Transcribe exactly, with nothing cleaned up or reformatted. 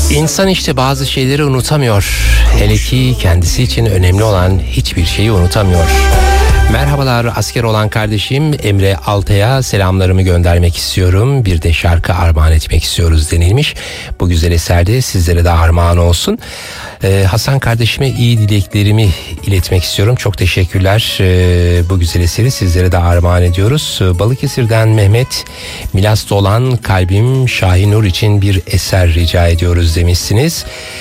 İnsan işte bazı şeyleri unutamıyor. Hele ki kendisi için önemli olan hiçbir şeyi unutamıyor. Merhabalar, asker olan kardeşim Emre Altay'a selamlarımı göndermek istiyorum. Bir de şarkı armağan etmek istiyoruz denilmiş. Bu güzel eserde sizlere de armağan olsun. Ee, Hasan kardeşime iyi dileklerimi iletmek istiyorum. Çok teşekkürler. Ee, bu güzel eseri sizlere de armağan ediyoruz. Balıkesir'den Mehmet, Milas'ta olan kalbim Şahinur için bir eser rica ediyoruz demişsiniz.